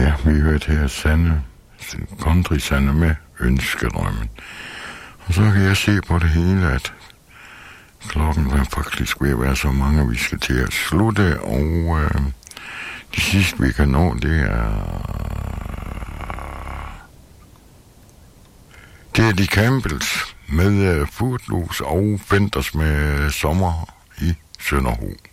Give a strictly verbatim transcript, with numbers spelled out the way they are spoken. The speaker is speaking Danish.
Ja, vi hørte her Sanne, Country Sanne med Ønskedrømmen. Og så kan jeg se på det hele, at klokken er faktisk ved at være så mange, vi skal til at slutte, og øh, det sidste vi kan nå, det er det er de Campbells med uh, Footloose og Fenders med Sommer i Sønderho.